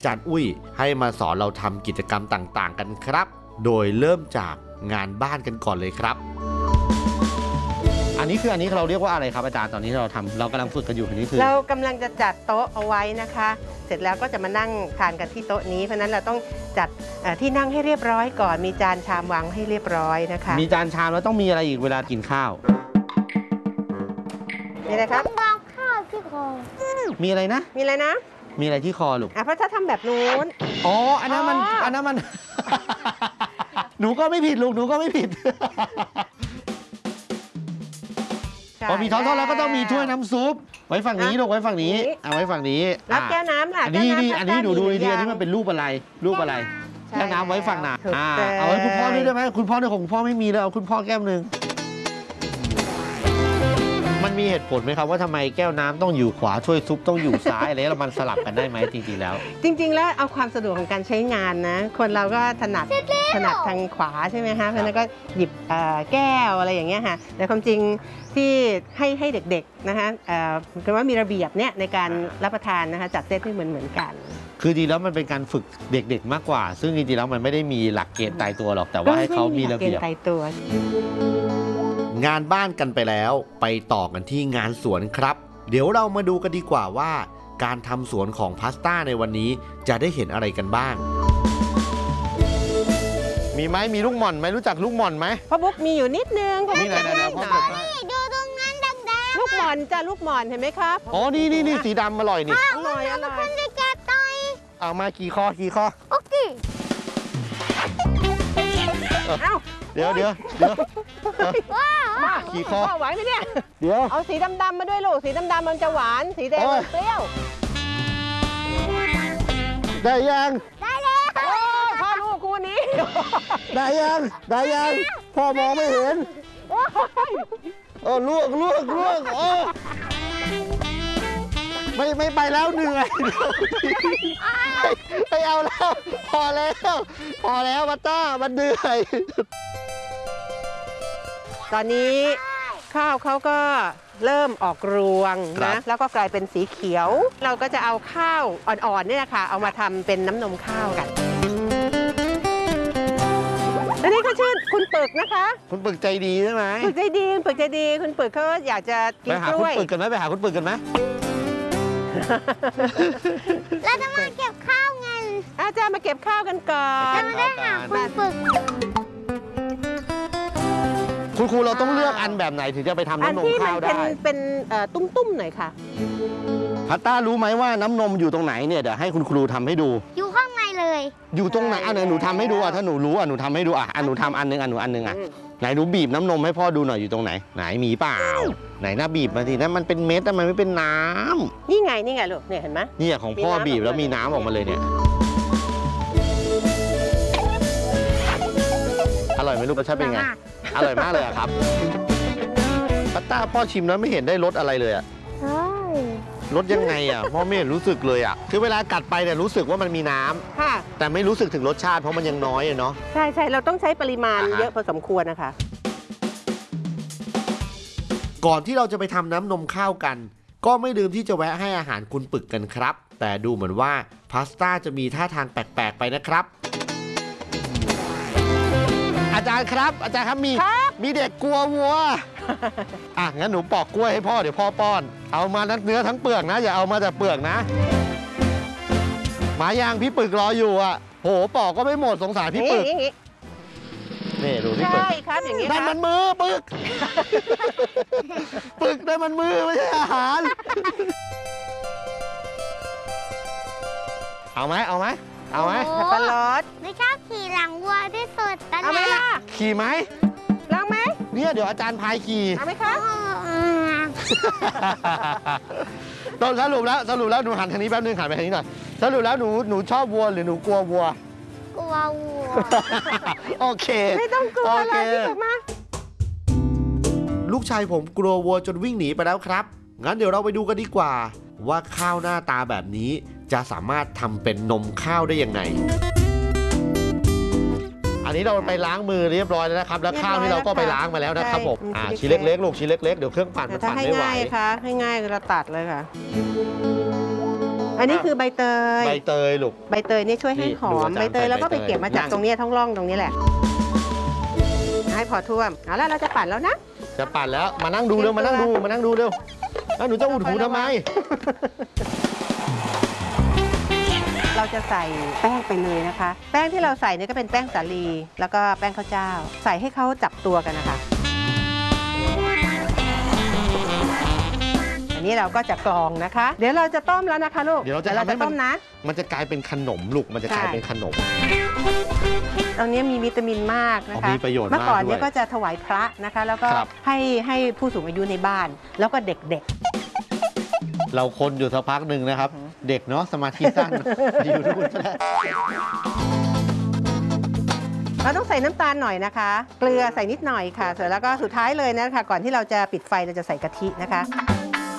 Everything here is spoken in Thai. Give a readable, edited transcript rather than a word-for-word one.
อาจารย์อุ้ยให้มาสอนเราทำกิจกรรมต่างๆกันครับโดยเริ่มจากงานบ้านกันก่อนเลยครับอันนี้เราเรียกว่าอะไรครับอาจารย์ตอนนี้เรากำลังฝึกกันอยู่อันนี้คือเรากำลังจะจัดโต๊ะเอาไว้นะคะเสร็จแล้วก็จะมานั่งทานกันที่โต๊ะนี้เพราะนั้นเราต้องจัดที่นั่งให้เรียบร้อยก่อนมีจานชามวางให้เรียบร้อยนะคะมีจานชามแล้วต้องมีอะไรอีกเวลากินข้าวมีอะไรครับวางข้าวที่คอมีอะไรนะมีอะไรที่คอลูกเพราะถ้าทำแบบนู้นอ๋ออันนั้นมัน หนูก็ไม่ผิดลูกหนูก็ไม่ผิดพอมีท้องแล้วก็ต้องมีถ้วยน้ำซุปไว้ฝั่งนี้ลูกไว้ฝั่งนี้เอาไว้ฝั่งนี้รับแก้วน้ำล่ะอันนี้หนูดูดีๆอันนี้มันเป็นรูปอะไรแก้วน้ำไว้ฝั่งไหนเอาไว้คุณพ่อด้วยได้ไหมคุณพ่อเนี่ยของคุณพ่อไม่มีแล้วเอาคุณพ่อแก้วนึงมันมีเหตุผลไหมครับว่าทำไมแก้วน้ำต้องอยู่ขวาถ้วยซุปต้องอยู่ซ้ายอะไรแล้วมันสลับกันได้ไหมจริงๆแล้วเอาความสะดวกของการใช้งานนะคนเราก็ถนัดทางขวาใช่ไหมฮะเพราะนั้นก็หยิบแก้วอะไรอย่างเงี้ยค่ะแต่ความจริงที่ให้เด็กๆนะคะคือว่ามีระเบียบเนี่ยในการรับประทานนะคะจัดเซตให้เหมือนกันคือจริงแล้วมันเป็นการฝึกเด็กๆมากกว่าซึ่งจริงๆแล้วมันไม่ได้มีหลักเกณฑ์ตายตัวหรอกแต่ว่าให้เขามีระเบียบตายตัวงานบ้านกันไปแล้วไปต่อกันที่งานสวนครับเดี๋ยวเรามาดูกันดีกว่าว่าการทำสวนของพาสต้าในวันนี้จะได้เห็นอะไรกันบ้างมีไหมมีลูกหม่อนไหมรู้จักลูกหม่อนไหมพ่อบุ๊กมีอยู่นิดนึงนี่ไหนพ่อบุ๊กดูตรงนั้นแดงๆลูกหม่อนจ้ะลูกหม่อนเห็นไหมครับอ๋อนี่สีดำอร่อยนี่อร่อยคนจะแกะต่อยเอามากี่ข้อโอเคเดี๋ยวขี่คอไหวไหมเนี่ยเดี๋ยวเอาสีดำๆมาด้วยลูกสีดำๆมันจะหวานสีแดงมันเปรี้ยวได้ยังได้แล้วพ่อลูกคู่นี้ได้ยังพ่อมองไม่เห็นลวกไม่ไปแล้วเหนื่อยไม่เอาแล้วพอแล้วมาต้ามันเหนื่อยตอนนี้ข้าวเขาก็เริ่มออกรวงนะแล้วก็กลายเป็นสีเขียวเราก็จะเอาข้าวอ่อนๆนี่แหละค่ะเอามาทำเป็นน้ำนมข้าวกันอันนี้เขาชื่อคุณปึกนะคะคุณปึกใจดีใช่ไหมปึกใจดีคุณปึกเขาอยากจะกินกล้วยไปหาคุณปึกกันไหมเราจะมาเก็บข้าวไงอาจารย์มาเก็บข้าวกันก่อนเราได้หาคุณปึกคุณครูเราต้องเลือกอันแบบไหนถึงจะไปทำน้ำนมข้าวได้เป็นตุ้มๆหน่อยค่ะพัตต้ารู้ไหมว่าน้ำนมอยู่ตรงไหนเนี่ยเดี๋ยวให้คุณครูทำให้ดูอยู่ข้างในเลยอยู่ตรงไหนไหนหนูทำให้ดูถ้าหนูรู้หนูทำให้ดูหนูทำอันนึงไหนหนูบีบน้ำนมให้พ่อดูหน่อยอยู่ตรงไหนมีเปล่าไหนน่าบีบมาทีนั้นมันเป็นเม็ดแต่มันไม่เป็นน้ำนี่ไงลูกเนี่ยเห็นไหมนี่ของพ่อบีบแล้วมีน้ำออกมาเลยเนี่ยอร่อยไหมลูกรสชาติเป็นไงอร่อยมากเลยครับพัตต้าพ่อชิมแล้วไม่เห็นได้รสอะไรเลยรสยังไงพ่อไม่เห็นรู้สึกเลยคือเวลากัดไปเนี่ยรู้สึกว่ามันมีน้ำแต่ไม่รู้สึกถึงรสชาติเพราะมันยังน้อยเนาะใช่เราต้องใช้ปริมาณเยอะพอสมควรนะคะก่อนที่เราจะไปทำน้ำนมข้าวกันก็ไม่ลืมที่จะแวะให้อาหารคุณปึกกันครับแต่ดูเหมือนว่าพาสต้าจะมีท่าทางแปลกๆไปนะครับอาจารย์ครับมีเด็กกลัววัวงั้นหนูปอกกล้วยให้พ่อเดี๋ยวพ่อป้อนเอามาทั้งเนื้อทั้งเปลือกนะอย่าเอามาแต่เปลือกนะหมายางพี่ปึกรออยู่โหปอกก็ไม่หมดสงสารพี่ปึกนี่ดูพี่ปึกใช่ครับอย่างนี้นั่นมันมือปึกนั่นมันมือไม่ใช่อาหารเอาไหมสับปะรดไม่ชอบขี่หลังวัวที่สุดเอาไหมล่ะขี่ไหมลองไหมเนี่ยเดี๋ยวอาจารย์พายขี่เอาไหมคะตอนสรุปแล้วหนูหันทางนี้แป๊บนึงหันไปทางนี้หน่อยสรุปแล้วหนูชอบวัวหรือหนูกลัววัวกลัววัวโอเคไม่ต้องกลัวอะไรที่สุดมาลูกชายผมกลัววัวจนวิ่งหนีไปแล้วครับงั้นเดี๋ยวเราไปดูกันดีกว่าว่าข้าวหน้าตาแบบนี้จะสามารถทำเป็นนมข้าวได้ยังไงอันนี้เราไปล้างมือเรียบร้อยแล้วนะครับแล้วข้าวนี่เราก็ไปล้างมาแล้วนะครับผมชิ้นเล็กๆลูกชิ้นเล็กๆเดี๋ยวเครื่องปั่นมันปั่นไม่ไหวให้ง่ายค่ะให้ง่ายเราตัดเลยค่ะอันนี้คือใบเตยใบเตยลูกใบเตยนี่ช่วยให้หอดูมอาจารย์ใบเตยแล้วก็ไปใส่ใบเตยเก็บมาจากนั่งตรงนี้ท้องร่องตรงนี้แหละ ให้พอท่วมเอาแล้วเราจะปั่นแล้วนะจะปั่นแล้วมานั่งดูเร็วมานั่งดูเร็วแล้วหนูจะอุดหูทำไมเราจะใส่แป้งไปเลยนะคะ แป้งที่เราใส่เนี่ยก็เป็นแป้งสาลีแล้วก็แป้งข้าวเจ้า ใส่ให้เขาจับตัวกันนะคะ อันนี้เราก็จะกรองนะคะ เดี๋ยวเราจะต้มแล้วนะคะลูกเดี๋ยวเราจะทำให้ต้มนะมันจะกลายเป็นขนมลูกมันจะกลายเป็นขนมตรงนี้มีวิตามินมากนะคะมีประโยชน์มากเมื่อก่อนเนี่ยด้วยก็จะถวายพระนะคะ แล้วก็ครับให้ผู้สูงอายุในบ้าน แล้วก็เด็กเราคนอยู่สักพักหนึ่งนะครับ เด็กเนาะสมาธิสั้น อยู่ทุกคนจะได้ๆเราต้องใส่น้ำตาลหน่อยนะคะ เกลือใส่นิดหน่อยค่ะเสร็จแล้วก็สุดท้ายเลยนะคะก่อนที่เราจะปิดไฟเราจะใส่กะทินะคะ